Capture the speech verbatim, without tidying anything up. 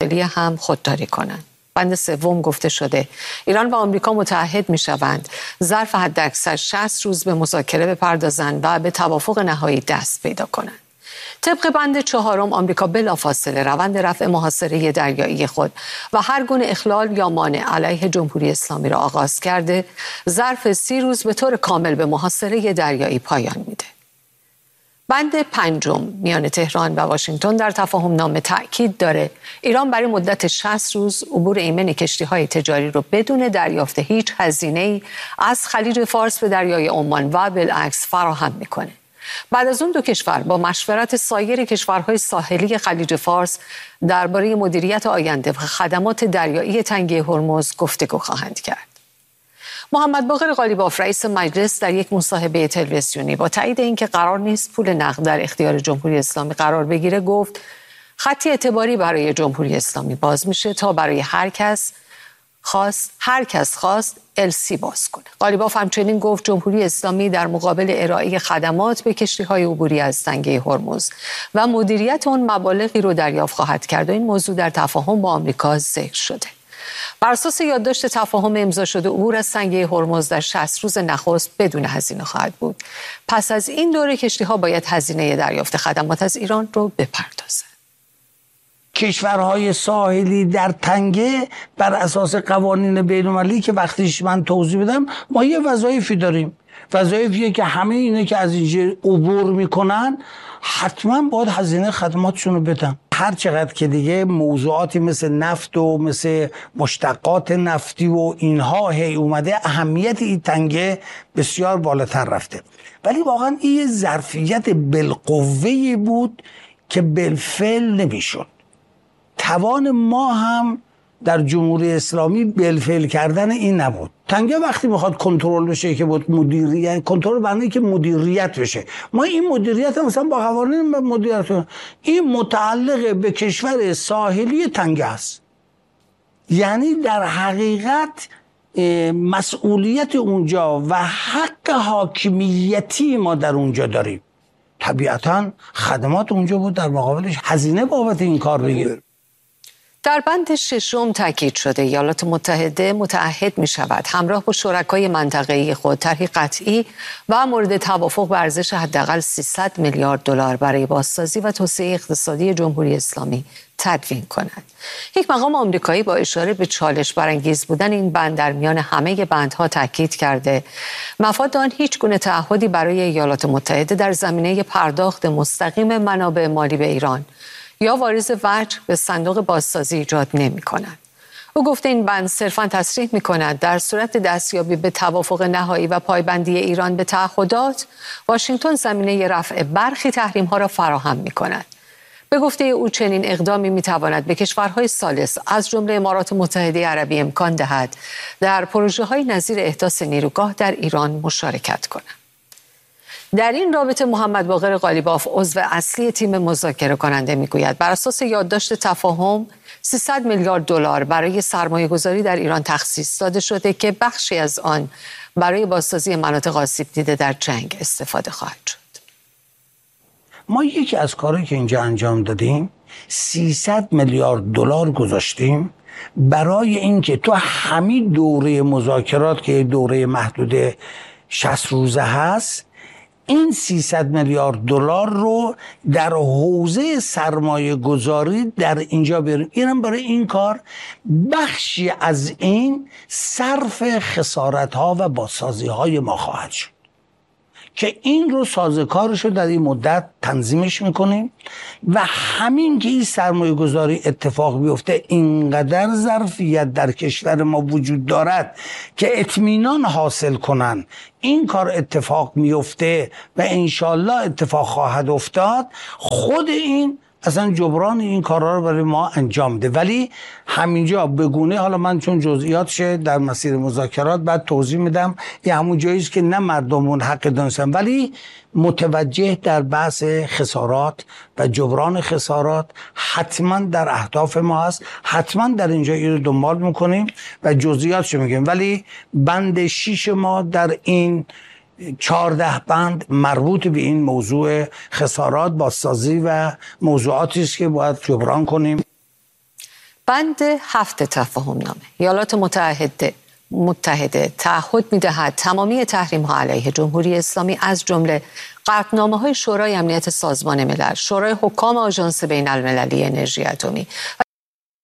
داخلی هم خودداری کنند. بند سوم گفته شده ایران و آمریکا متحد می شوند ظرف حداکثر شصت روز به مذاکره بپردازند و به توافق نهایی دست پیدا کنند. طبق بند چهارم آمریکا بلافاصله روند رفع محاصره دریایی خود و هر گونه اخلال یا مانع علیه جمهوری اسلامی را آغاز کرده ظرف سی روز به طور کامل به محاصره دریایی پایان میده. بند پنجم میان تهران و واشنگتن در تفاهم نامه تأکید داره ایران برای مدت شصت روز عبور ایمن کشتی‌های تجاری رو بدون دریافت هیچ هزینه‌ای از خلیج فارس به دریای عمان و بالعکس فراهم میکنه. بعد از اون دو کشور با مشورت سایر کشورهای ساحلی خلیج فارس درباره مدیریت آینده و خدمات دریایی تنگه هرمز گفتگو خواهند کرد. محمد باقر قالیباف رئیس مجلس در یک مصاحبه تلویزیونی با تایید اینکه قرار نیست پول نقد در اختیار جمهوری اسلامی قرار بگیره گفت خطی اعتباری برای جمهوری اسلامی باز میشه تا برای هر کس خواست هر کس خواست السی باز کنه. قالیباف همچنین گفت جمهوری اسلامی در مقابل ارائه خدمات به کشتی‌های عبوری از تنگه هرمز و مدیریت اون مبالغی رو دریافت خواهد کرد و این موضوع در تفاهم با آمریکا ذکر شده. بر اساس یادداشت تفاهم امضا شده عبور از تنگه هرمز در شصت روز نخست بدون هزینه خواهد بود. پس از این دوره کشتی‌ها باید هزینه دریافت خدمات از ایران رو بپردازند. کشورهای ساحلی در تنگه بر اساس قوانین بین‌المللی که وقتیش من توضیح بدم ما یه وظایفی داریم. وظایفیه که همه اینه که از اینجا عبور میکنن حتما باید هزینه خدماتشون رو بدن. هر چقدر که دیگه موضوعاتی مثل نفت و مثل مشتقات نفتی و اینها هی اومده اهمیت این تنگه بسیار بالاتر رفته، ولی واقعا این ظرفیت بالقوه‌ای بود که بالفعل نمیشد. توان ما هم در جمهوری اسلامی بالفعل کردن این نبود. تنگه وقتی میخواد کنترل بشه که بود مدیریت کنترل برنامه که مدیریت بشه. ما این مدیریت مثلا با قوانین مدیریت این متعلق به کشور ساحلی تنگه است. یعنی در حقیقت مسئولیت اونجا و حق حاکمیتی ما در اونجا داریم. طبیعتا خدمات اونجا بود در مقابلش هزینه بابت این کار بگیره. در بند ششم تاکید شده ایالات متحده متعهد می شود همراه با شرکای منطقه‌ای خود طرحی قطعی و مورد توافق به ارزش حداقل سیصد میلیارد دلار برای بازسازی و توسعه اقتصادی جمهوری اسلامی تدوین کند. یک مقام آمریکایی با اشاره به چالش برانگیز بودن این بند در میان همه بندها تاکید کرده مفاد آن هیچ گونه تعهدی برای ایالات متحده در زمینه پرداخت مستقیم منابع مالی به ایران یا واریز وجه به صندوق بازسازی ایجاد نمی کند. او گفته این بند صرفاً تصریح می کند در صورت دستیابی به توافق نهایی و پایبندی ایران به تعهدات، واشنگتن زمینه رفع برخی تحریم ها را فراهم می کند. به گفته او چنین اقدامی می تواند به کشورهای ثالث از جمله امارات متحده عربی امکان دهد در پروژه های نظیر احداث نیروگاه در ایران مشارکت کند. در این رابطه محمد باقر قالیباف عضو اصلی تیم مذاکره کننده میگوید بر اساس یادداشت تفاهم سیصد میلیارد دلار برای سرمایه گذاری در ایران تخصیص داده شده که بخشی از آن برای بازسازی مناطق آسیب دیده در جنگ استفاده خواهد شد. ما یکی از کارهایی که اینجا انجام دادیم سیصد میلیارد دلار گذاشتیم برای اینکه تو همین دوره مذاکرات که دوره محدود شصت روزه هست این سیصد میلیارد دلار رو در حوزه سرمایه گذاری در اینجا بریم. اینم برای این کار بخشی از این صرف خسارت ها و بازسازی های ما خواهد شد که این رو سازوکارش رو در این مدت تنظیمش میکنیم و همین که این سرمایه گذاری اتفاق بیفته اینقدر ظرفیت در کشور ما وجود دارد که اطمینان حاصل کنن این کار اتفاق میفته و انشالله اتفاق خواهد افتاد. خود این اصلا جبران این کارها رو برای ما انجام ده، ولی همینجا بگونه حالا من چون جزئیاتش در مسیر مذاکرات بعد توضیح میدم یه همون جاییست که نه مردمون حق دانستن، ولی متوجه در بحث خسارات و جبران خسارات حتما در اهداف ما هست، حتما در اینجا این رو دنبال میکنیم و جزئیاتش میگیم، ولی بند شیش ما در این چهارده بند مربوط به این موضوع خسارات بازسازی و موضوعاتی است که باید جبران کنیم. بند هفت تفاهم نامه ایالات متحده متحده تعهد می‌دهد تمامی تحریم‌ها علیه جمهوری اسلامی از جمله قطعنامه‌های شورای امنیت سازمان ملل، شورای حکام آژانس بین‌المللی انرژی اتمی